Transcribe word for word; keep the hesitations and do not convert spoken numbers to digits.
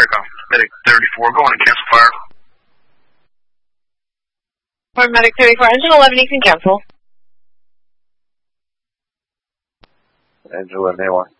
Paramedic, Medic thirty-four, go on and cancel fire. Paramedic thirty-four, engine eleven, you can cancel. Engine eleven, A one.